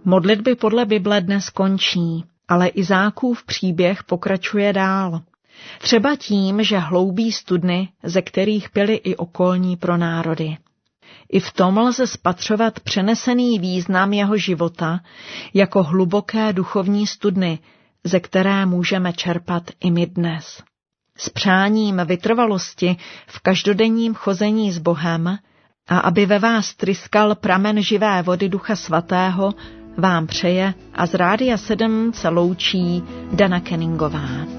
Modlitby podle Bible dnes končí, ale Izákův příběh pokračuje dál. Třeba tím, že hloubí studny, ze kterých pili i okolní pronárody. I v tom lze spatřovat přenesený význam jeho života jako hluboké duchovní studny, ze které můžeme čerpat i my dnes. S přáním vytrvalosti v každodenním chození s Bohem a aby ve vás tryskal pramen živé vody Ducha Svatého, vám přeje a z Rádia 7 se loučí Dana Kenningová.